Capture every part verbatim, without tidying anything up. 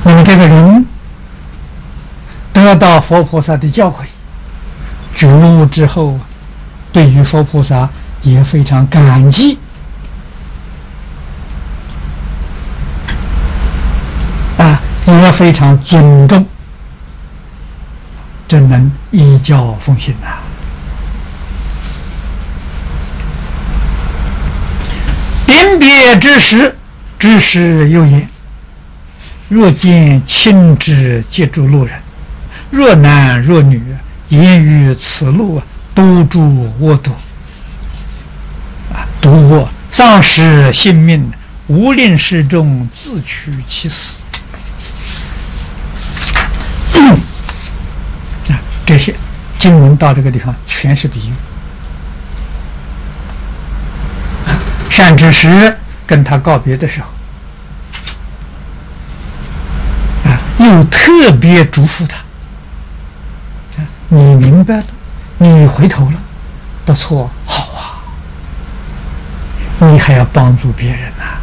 那么这个人得到佛菩萨的教诲，觉悟之后，对于佛菩萨也非常感激啊，也非常尊重，真能依教奉行呐、啊。临别之时，知时有言：若见亲之接住路人，若男若女，言于此路，多诸恶毒啊，毒恶丧失性命，无令世众自取其死。啊，这些经文到这个地方全是比喻。善知识跟他告别的时候，啊，又特别嘱咐他：啊，你明白了，你回头了，不错，好啊，你还要帮助别人呐、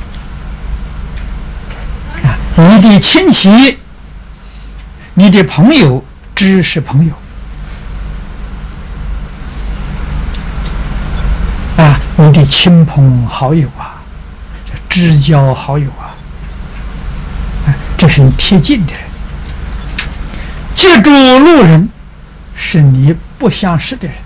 啊！啊，你的亲戚、你的朋友，知识朋友。啊，你的亲朋好友啊，知交好友啊，啊，这是你贴近的人。接住路人，是你不相识的人。